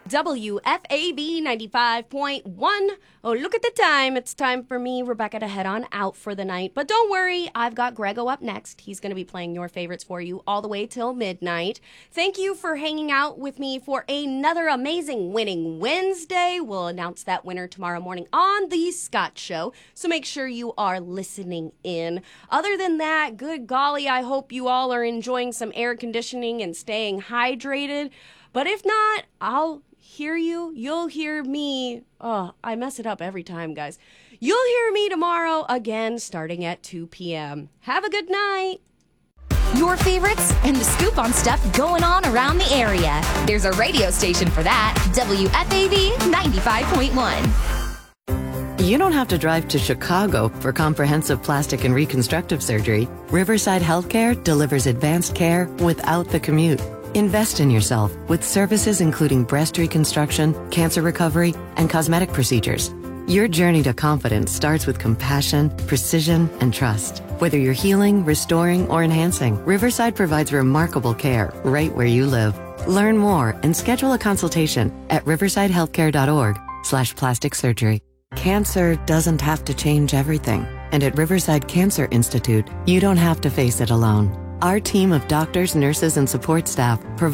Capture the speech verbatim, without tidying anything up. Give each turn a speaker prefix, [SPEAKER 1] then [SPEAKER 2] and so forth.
[SPEAKER 1] W F A B ninety-five point one. Oh, look at the time. It's time for me, Rebecca, to head on out for the night. But don't worry, I've got Grego up next. He's going to be playing your favorites for you all the way till midnight. Thank you for hanging out with me for another amazing Winning Wednesday. We'll announce that winner tomorrow morning on The Scott Show, so make sure you are listening in. Other than that, good golly, I hope you all are enjoying some air conditioning and staying hydrated. But if not, I'll hear you. You'll hear me. Oh, I mess it up every time, guys. You'll hear me tomorrow again starting at two p.m. Have a good night.
[SPEAKER 2] Your favorites and the scoop on stuff going on around the area. There's a radio station for that. W F A B ninety-five point one.
[SPEAKER 3] You don't have to drive to Chicago for comprehensive plastic and reconstructive surgery. Riverside Healthcare delivers advanced care without the commute. Invest in yourself with services including breast reconstruction, cancer recovery, and cosmetic procedures. Your journey to confidence starts with compassion, precision, and trust. Whether you're healing, restoring, or enhancing, Riverside provides remarkable care right where you live. Learn more and schedule a consultation at riversidehealthcare.org slash plastic surgery. Cancer doesn't have to change everything. And at Riverside Cancer Institute, you don't have to face it alone. Our team of doctors, nurses, and support staff provide